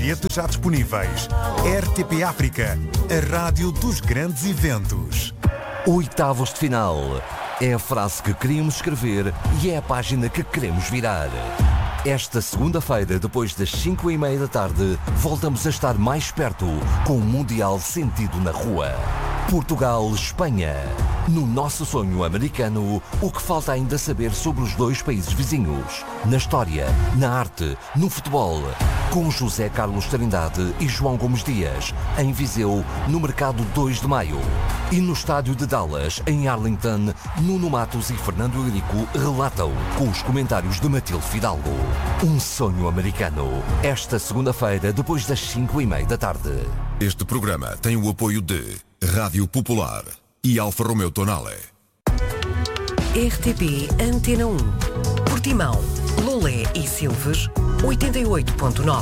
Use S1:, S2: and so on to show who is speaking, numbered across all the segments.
S1: bilhetes já disponíveis. RTP África, a rádio dos grandes eventos.
S2: Oitavos de final. É a frase que queríamos escrever e é a página que queremos virar. Esta segunda-feira, depois das 5h30 da tarde, voltamos a estar mais perto com o Mundial sentido na rua. Portugal-Espanha. No nosso sonho americano, o que falta ainda saber sobre os dois países vizinhos. Na história, na arte, no futebol. Com José Carlos Trindade e João Gomes Dias, em Viseu, no Mercado 2 de Maio. E no estádio de Dallas, em Arlington, Nuno Matos e Fernando Eurico relatam, com os comentários de Matilde Fidalgo. Um sonho americano. Esta segunda-feira, depois das 5h30 da tarde.
S3: Este programa tem o apoio de Rádio Popular e Alfa Romeo Tonale.
S4: RTP Antena 1. Portimão, Lolé e Silves, 88.9.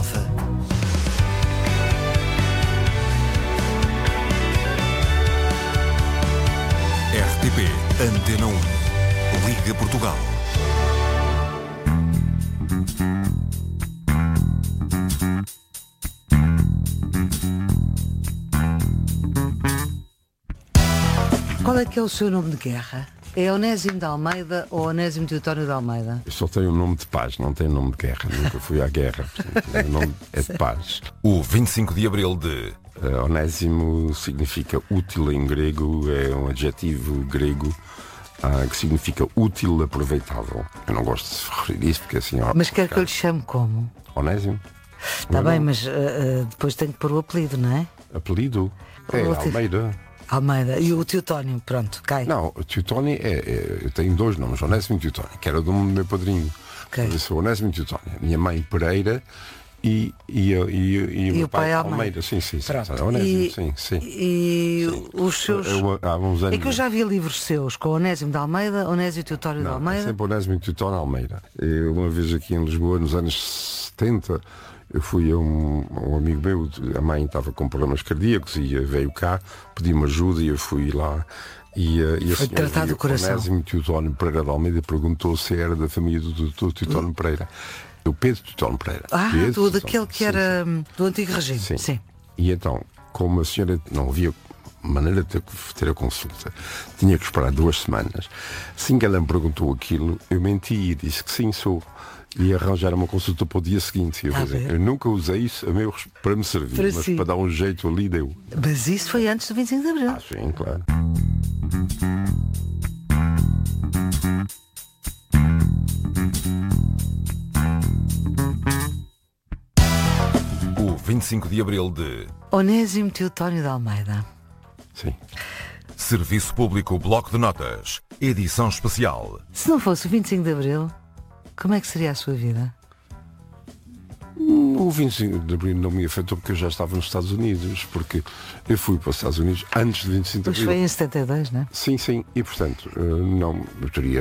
S3: RTP Antena 1. Liga Portugal.
S5: Qual é que é o seu nome de guerra? É Onésimo de Almeida ou Onésimo Teotónio de Almeida?
S6: Eu só tenho o nome de paz, não tenho nome de guerra. Nunca fui à guerra. Portanto, o meu nome é de paz.
S3: O 25 de Abril de...
S6: Onésimo significa útil em grego, é um adjetivo grego que significa útil, aproveitável. Eu não gosto de se referir isso porque assim...
S5: Mas quer que eu lhe chame como?
S6: Onésimo?
S5: Está bem, mas depois tem que pôr o apelido, não é?
S6: Apelido? É Almeida.
S5: Almeida. E o Teotónio, pronto, cai.
S6: Não, o Teotónio eu tenho dois nomes, Onésimo e Teotónio, que era o nome do meu padrinho.
S5: Okay.
S6: Eu sou Onésimo e Teotónio. Minha mãe Pereira e o meu pai Almeida. Sim. Onésimo, sim.
S5: E
S6: sim.
S5: Os seus...
S6: Há uns anos...
S5: É que eu já vi livros seus com Onésimo de Almeida, Onésimo Teotónio de Almeida.
S6: Sempre Onésimo e Teotónio Almeida. Eu, uma vez aqui em Lisboa, nos anos 70, eu fui a um amigo meu, a mãe estava com problemas cardíacos e veio cá, pediu-me ajuda e eu fui lá. E
S5: foi tratado o coração.
S6: Onésimo Teotónio Pereira de Almeida perguntou se era da família do Teotónio Pereira. O Pedro Teotónio Pereira.
S5: Daquele que era do antigo regime. Sim.
S6: E então, como a senhora não havia maneira de ter a consulta, tinha que esperar 2 semanas. Assim que ela me perguntou aquilo, eu menti e disse que sim, sou. E arranjar uma consulta para o dia seguinte. Eu nunca usei isso para me servir, mas para dar um jeito ali deu.
S5: Mas isso foi antes do 25 de Abril.
S6: Sim, claro.
S3: O 25 de Abril de...
S5: Onésimo Teotónio de Almeida.
S6: Sim.
S3: Serviço Público Bloco de Notas. Edição especial.
S5: Se não fosse o 25 de Abril, como é que seria a sua vida?
S6: O 25 de Abril não me afetou porque eu já estava nos Estados Unidos, porque eu fui para os Estados Unidos antes de 25 de Abril.
S5: Mas foi em 72, não é?
S6: Sim, e portanto, eu teria...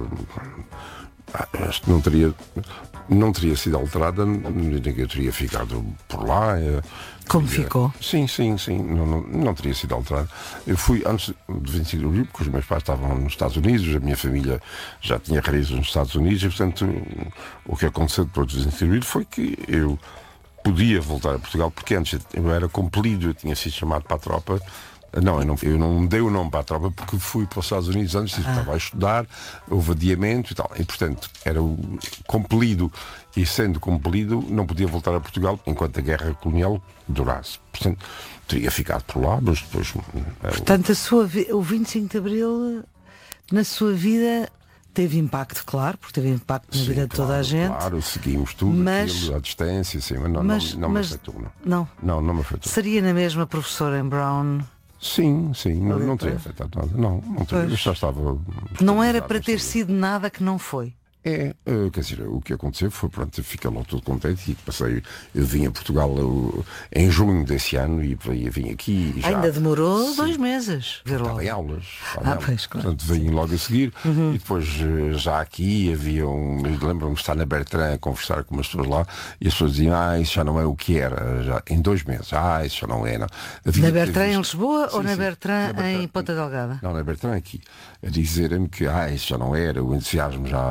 S6: Acho que não teria sido alterada, eu teria ficado por lá.
S5: Como ficou?
S6: Sim, não teria sido alterada. Eu fui antes de 25 de Abril, porque os meus pais estavam nos Estados Unidos, a minha família já tinha raízes nos Estados Unidos, e portanto o que aconteceu depois de 25 de Abril foi que eu podia voltar a Portugal, porque antes eu era compelido, eu tinha sido chamado para a tropa. Não, eu não dei o nome para a tropa porque fui para os Estados Unidos antes, estava a estudar, houve adiamento e tal. E, portanto, era compelido. E, sendo compelido, não podia voltar a Portugal enquanto a guerra colonial durasse. Portanto, teria ficado por lá, mas depois...
S5: Portanto, o 25 de Abril, na sua vida... Teve impacto, claro, porque teve impacto na vida de toda a gente.
S6: Claro, seguimos tudo, aquilo, à distância, sim, mas não me afetou. Não me afetou.
S5: Seria na mesma professora em Brown?
S6: Sim, não teria afetado nada. Não teria, eu já estava...
S5: Não era para ter sido nada que não foi?
S6: Quer dizer, o que aconteceu foi, pronto, fiquei logo todo contente e eu vim a Portugal em junho desse ano e vim aqui e já...
S5: Ainda demorou 2 meses.
S6: Estava em aulas.
S5: Pois, claro.
S6: Portanto, vim logo a seguir e depois já aqui havia eu lembro-me de estar na Bertrand a conversar com umas pessoas lá e as pessoas diziam, isso já não é o que era, já, em 2 meses, isso já não é. Não.
S5: Na Bertrand em Lisboa ou na Bertrand em Ponta Delgada?
S6: Não, na Bertrand aqui, a dizerem-me que isso já não era, o entusiasmo já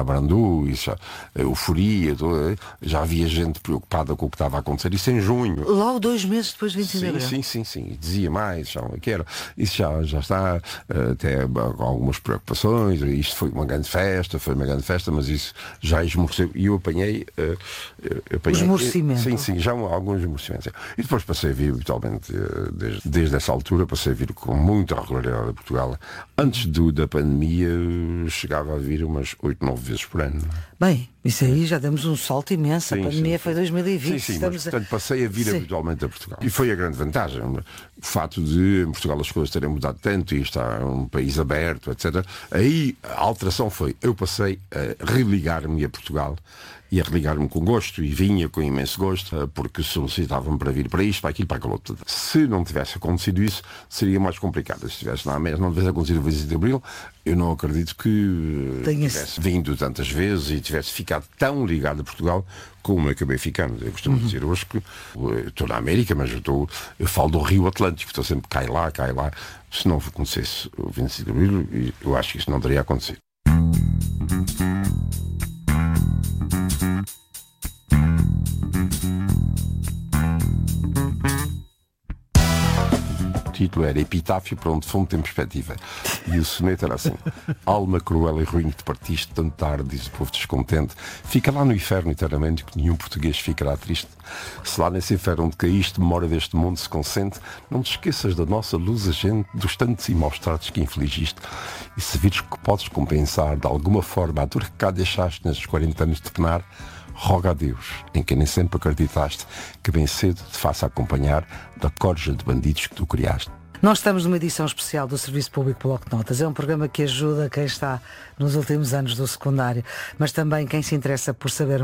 S6: Brandu, isso já, euforia, já havia gente preocupada com o que estava a acontecer, isso em junho.
S5: Logo 2 meses depois de 25 de abril.
S6: Sim. E dizia mais, isso já está, até com algumas preocupações, isto foi uma grande festa, mas isso já esmoreceu. E eu apanhei
S5: esmorecimento.
S6: Sim, já alguns esmorecimentos. E depois passei a vir habitualmente, desde essa altura, passei a vir com muita regularidade a Portugal. Antes da pandemia, chegava a vir umas 8, 9 vezes por ano.
S5: Bem, isso aí já demos um salto imenso. A pandemia foi 2020.
S6: Sim, mas, portanto, passei a vir habitualmente a Portugal. E foi a grande vantagem. O fato de em Portugal as coisas terem mudado tanto e está um país aberto, etc. Aí a alteração foi, eu passei a religar-me a Portugal e a religar-me com gosto, e vinha com imenso gosto, porque solicitavam para vir para isto, para aquilo, para aquilo outro. Se não tivesse acontecido isso, seria mais complicado. Se tivesse não tivesse acontecido o 25 de Abril, eu não acredito que tivesse vindo tantas vezes e tivesse ficado tão ligado a Portugal como acabei ficando. Eu costumo dizer hoje que estou na América, mas eu falo do Rio Atlântico, estou sempre cai lá. Se não acontecesse o 25 de Abril, eu acho que isso não teria acontecido. O título era Epitáfio para um defunto em perspectiva. E o soneto era assim: alma cruel e ruim que te partiste tanto tarde, diz o povo descontente, fica lá no inferno eternamente, que nenhum português ficará triste. Se lá nesse inferno onde caíste, memória deste mundo se consente, não te esqueças da nossa luz agente, dos tantos e maus tratos que infligiste. E se vires que podes compensar de alguma forma a dor que cá deixaste nesses 40 anos de penar, roga a Deus, em quem nem sempre acreditaste, que bem cedo te faça acompanhar da corja de bandidos que tu criaste.
S5: Nós estamos numa edição especial do Serviço Público Bloco de Notas. É um programa que ajuda quem está nos últimos anos do secundário, mas também quem se interessa por saber